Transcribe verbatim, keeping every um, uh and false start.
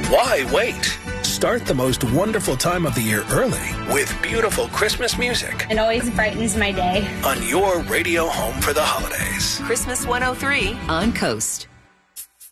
Why wait? Start the most wonderful time of the year early with beautiful Christmas music. It always brightens my day. On your radio home for the holidays. Christmas one oh three on Coast.